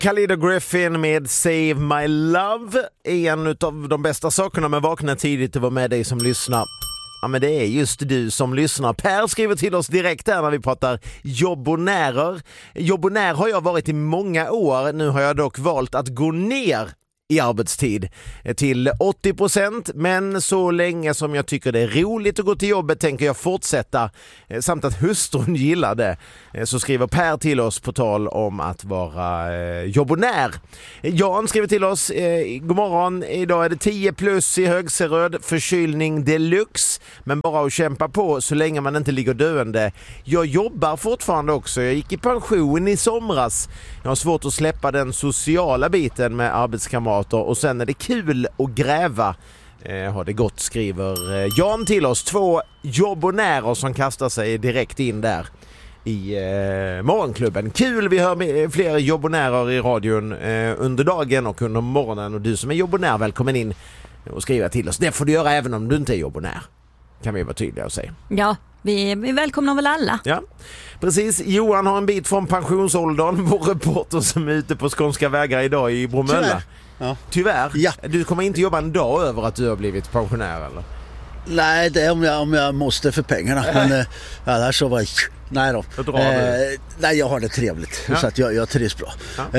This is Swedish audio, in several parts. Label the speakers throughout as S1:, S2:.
S1: Khalid Griffin med Save My Love är en av de bästa sakerna med Vakna tidigt att vara med dig som lyssnar. Ja, men det är just du som lyssnar. Per skriver till oss direkt här när vi pratar jobbonärer. Jobbonär har jag varit i många år. Nu har jag dock valt att gå ner i arbetstid till 80%, men så länge som jag tycker det är roligt att gå till jobbet tänker jag fortsätta, samt att hustrun gillar det. Så skriver Per till oss på tal om att vara jobbonär. Jan skriver till oss, god morgon, idag är det 10 plus i Högseröd, förkylning deluxe, men bara att kämpa på så länge man inte ligger döende. Jag jobbar fortfarande också, jag gick i pension i somras. Jag har svårt att släppa den sociala biten med arbetskamrater och sen är det kul att gräva. Har det gått, skriver Jan till oss. 2 jobbonärer som kastar sig direkt in där i morgonklubben. Kul, vi hör fler jobbonärer i radion under dagen och under morgonen. Och du som är jobbonär, välkommen in och skriva till oss. Det får du göra även om du inte är jobbonär. Kan vi vara tydliga och säga.
S2: Ja, vi välkomnar väl alla.
S1: Ja, precis. Johan har en bit från pensionsåldern. Vår reporter som är ute på skånska vägar idag i Bromölla.
S3: Tyvärr. Ja.
S1: Tyvärr?
S3: Ja.
S1: Du kommer inte jobba en dag över att du har blivit pensionär, eller?
S3: Nej, det är om jag måste för pengarna. Men annars så var nej då. Nej, jag har det trevligt. Ja. Så att jag trivs bra. Ja.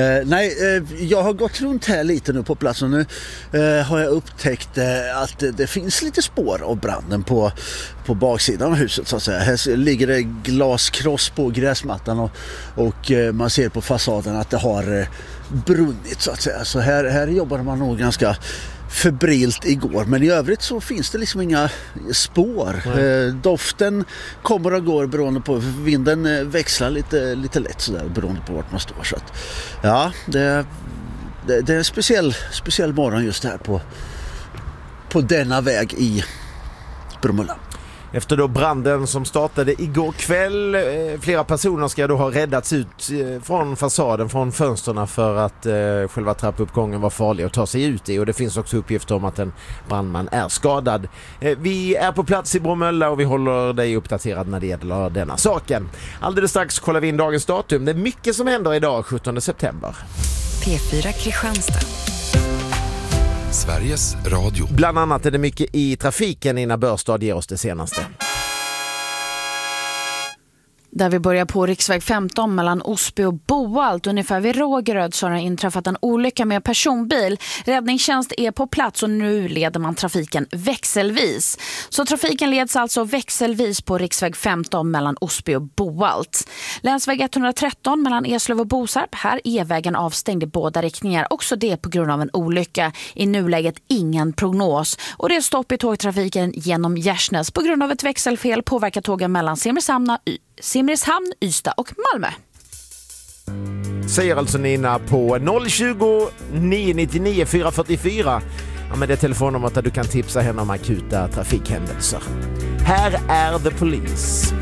S3: Jag har gått runt här lite nu på platsen. Nu har jag upptäckt att det finns lite spår av branden på baksidan av huset, så att säga. Här ligger det glaskross på gräsmattan och man ser på fasaden att det har brunnit, så att säga. Så här jobbade man nog ganska febrilt igår, men i övrigt så finns det liksom inga spår. Doften kommer och går beroende på, vinden växlar lite lätt sådär beroende på vart man står. Så att, ja, det är en speciell morgon just här på denna väg i Bromölla.
S1: Efter då branden som startade igår kväll, flera personer ska då ha räddats ut från fasaden, från fönsterna, för att själva trappuppgången var farlig att ta sig ut i, och det finns också uppgifter om att en brandman är skadad. Vi är på plats i Bromölla och vi håller dig uppdaterad när det gäller denna saken. Alldeles strax kollar vi in dagens datum. Det är mycket som händer idag, 17 september.
S4: P4 Kristianstad. Sveriges Radio.
S1: Bland annat är det mycket i trafiken innan Börstad ger oss det senaste.
S2: Där vi börjar på riksväg 15 mellan Osby och Boalt. Ungefär vid Rågeröd så har det inträffat en olycka med personbil. Räddningstjänst är på plats och nu leder man trafiken växelvis. Så trafiken leds alltså växelvis på riksväg 15 mellan Osby och Boalt. Länsväg 113 mellan Eslöv och Bosarp. Här är vägen avstängd i båda riktningar. Också det på grund av en olycka. I nuläget ingen prognos. Och det är stopp i tågtrafiken genom Gärsnäs. På grund av ett växelfel påverkar tågen mellan Simrishamn, Ystad och Malmö.
S1: Säger alltså Nina på 020 999 444. Ja, men det är telefonnumret där du kan tipsa henne om akuta trafikhändelser. Här är The Police.